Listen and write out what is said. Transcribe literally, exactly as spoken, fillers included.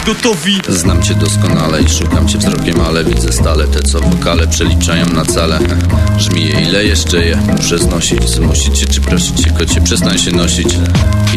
gotowi. Znam cię doskonale i szukam cię wzrokiem, ale widzę stale te, co wokale przeliczają na cale. Żmiję, ile jeszcze je muszę znosić? Zmusić cię czy prosić cię, kocie, przestań się nosić.